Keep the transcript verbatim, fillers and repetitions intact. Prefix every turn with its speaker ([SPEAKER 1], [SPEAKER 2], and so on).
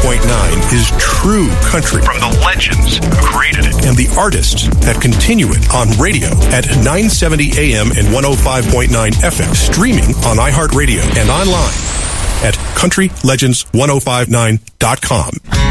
[SPEAKER 1] point nine is true country.
[SPEAKER 2] From the legends who created it.
[SPEAKER 1] And the artists that continue it on radio at nine seventy A M and one oh five point nine F M. Streaming on iHeartRadio and online at country legends ten fifty-nine dot com.